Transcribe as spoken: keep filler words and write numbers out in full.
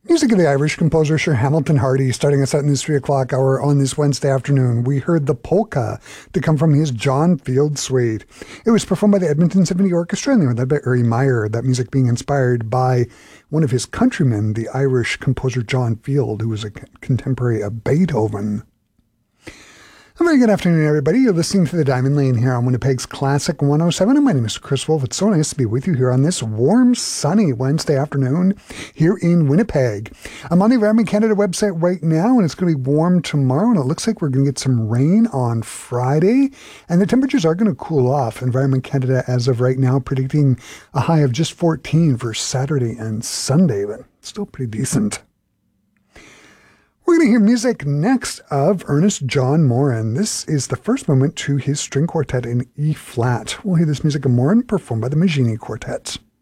Music of the Irish composer Sir Hamilton Hardy, starting us out in this three o'clock hour on this Wednesday afternoon. We heard the polka to come from his John Field Suite. It was performed by the Edmonton Symphony Orchestra, and they were led by Uri Meyer, that music being inspired by one of his countrymen, the Irish composer John Field, who was a contemporary of Beethoven. A very good afternoon, everybody. You're listening to The Diamond Lane here on Winnipeg's Classic one oh seven, and my name is Chris Wolf. It's so nice to be with you here on this warm, sunny Wednesday afternoon here in Winnipeg. I'm on the Environment Canada website right now, and it's going to be warm tomorrow, and it looks like we're going to get some rain on Friday, and the temperatures are going to cool off. Environment Canada, as of right now, predicting a high of just fourteen for Saturday and Sunday, but still pretty decent. We're going to hear music next of Ernest John Morin. This is the first movement to his string quartet in E-flat. We'll hear this music of Morin performed by the Maggini Quartet.